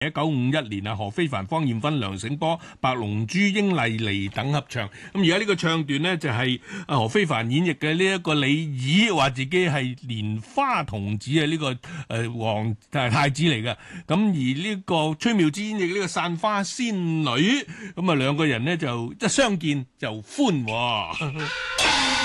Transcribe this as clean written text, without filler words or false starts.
1951年啊，何非凡、方艷芬、梁醒波、白龍珠、英麗妮等合唱。咁而家呢個唱段呢，就係何非凡演繹嘅呢一個李耳，話自己係蓮花童子啊，呢個皇太子嚟嘅。咁而呢個崔妙芝演繹呢個散花仙女，咁啊兩個人呢，就一相見就歡喎。